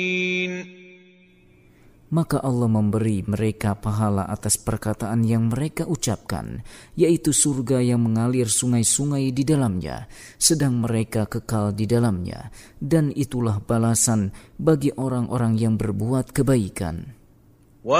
Maka Allah memberi mereka pahala atas perkataan yang mereka ucapkan, yaitu surga yang mengalir sungai-sungai di dalamnya, sedang mereka kekal di dalamnya, dan itulah balasan bagi orang-orang yang berbuat kebaikan.